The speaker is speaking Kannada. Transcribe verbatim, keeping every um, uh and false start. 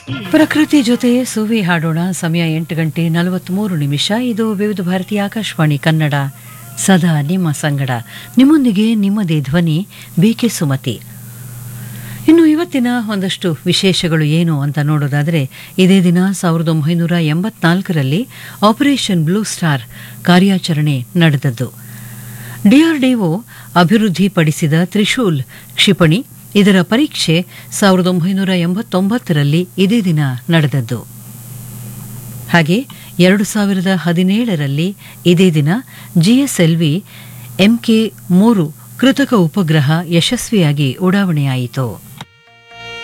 ಪ್ರಕೃತಿ ಜೊತೆ ಸುವಿ ಹಾಡೋಣ. ಸಮಯ ಎಂಟು ಗಂಟೆ ನಲವತ್ಮೂರು ನಿಮಿಷ. ಇದು ವಿವಿಧ ಭಾರತೀಯ ಆಕಾಶವಾಣಿ ಕನ್ನಡ, ಸದಾ ನಿಮ್ಮ ಸಂಗಡ. ನಿಮ್ಮೊಂದಿಗೆ ನಿಮ್ಮದೇ ಧ್ವನಿ ಬಿಕೆ ಸುಮತಿ. ಇನ್ನು ಇವತ್ತಿನ ಒಂದಷ್ಟು ವಿಶೇಷಗಳು ಏನು ಅಂತ ನೋಡೋದಾದರೆ, ಇದೇ ದಿನ ಸಾವಿರದ ಒಂಬೈನೂರ ಎಂಬತ್ನಾಲ್ಕರಲ್ಲಿ ಆಪರೇಷನ್ ಬ್ಲೂ ಸ್ಟಾರ್ ಕಾರ್ಯಾಚರಣೆ ನಡೆದದ್ದು. ಡಿಆರ್ಡಿಒ ಅಭಿವೃದ್ಧಿಪಡಿಸಿದ ತ್ರಿಶೂಲ್ ಕ್ಷಿಪಣಿ, ಇದರ ಪರೀಕ್ಷೆ ಸಾವಿರದ ಒಂಬೈನೂರ ಎಂಬತ್ತೊಂಬತ್ತರಲ್ಲಿ ಇದೇ ದಿನ ನಡೆದದ್ದು. ಹಾಗೆ ಎರಡು ಸಾವಿರದ ಹದಿನೇಳರಲ್ಲಿ ಇದೇ ದಿನ ಜಿಎಸ್ಎಲ್ವಿ ಎಂಕೆ ಮೂರು ಕೃತಕ ಉಪಗ್ರಹ ಯಶಸ್ವಿಯಾಗಿ ಉಡಾವಣೆಯಾಯಿತು.